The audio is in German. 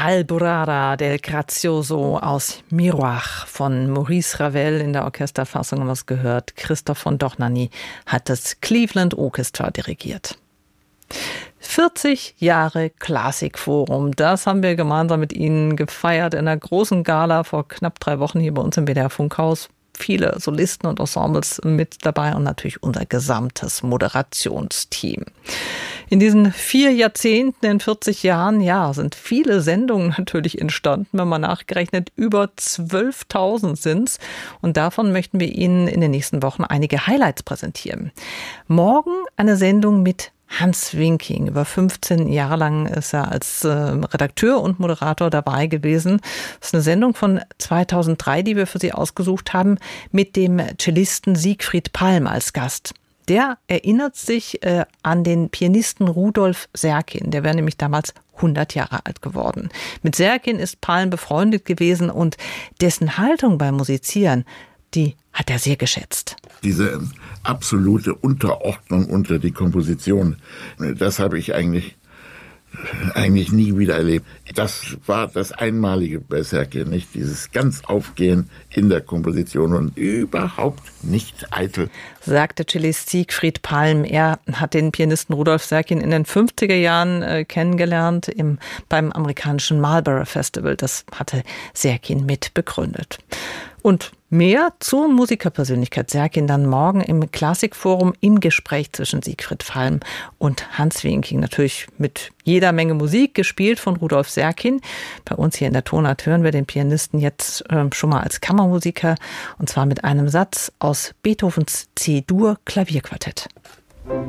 Alborada del Grazioso aus Miroir von Maurice Ravel in der Orchesterfassung haben wir es gehört. Christoph von Dohnanyi hat das Cleveland Orchestra dirigiert. 40 Jahre Klassikforum, das haben wir gemeinsam mit Ihnen gefeiert in einer großen Gala vor knapp 3 Wochen hier bei uns im WDR Funkhaus. Viele Solisten und Ensembles mit dabei und natürlich unser gesamtes Moderationsteam. In diesen 4 Jahrzehnten, in 40 Jahren, sind viele Sendungen natürlich entstanden. Wenn man nachgerechnet, über 12.000 sind's. Und davon möchten wir Ihnen in den nächsten Wochen einige Highlights präsentieren. Morgen eine Sendung mit Hans Winking. Über 15 Jahre lang ist er als Redakteur und Moderator dabei gewesen. Das ist eine Sendung von 2003, die wir für Sie ausgesucht haben, mit dem Cellisten Siegfried Palm als Gast. Der erinnert sich an den Pianisten Rudolf Serkin. Der wäre nämlich damals 100 Jahre alt geworden. Mit Serkin ist Palm befreundet gewesen und dessen Haltung beim Musizieren, die hat er sehr geschätzt. Diese absolute Unterordnung unter die Komposition, das habe ich eigentlich nie wieder erlebt. Das war das Einmalige bei Serkin, nicht? Dieses ganz Aufgehen in der Komposition und überhaupt nicht eitel. Sagte Cellist Siegfried Palm. Er hat den Pianisten Rudolf Serkin in den 50er Jahren kennengelernt beim amerikanischen Marlborough Festival. Das hatte Serkin mit begründet. Und mehr zur Musikerpersönlichkeit Serkin dann morgen im Klassikforum im Gespräch zwischen Siegfried Palm und Hans Winking. Natürlich mit jeder Menge Musik, gespielt von Rudolf Serkin. Bei uns hier in der Tonart hören wir den Pianisten jetzt schon mal als Kammermusiker und zwar mit einem Satz aus Beethovens C-Dur Klavierquartett.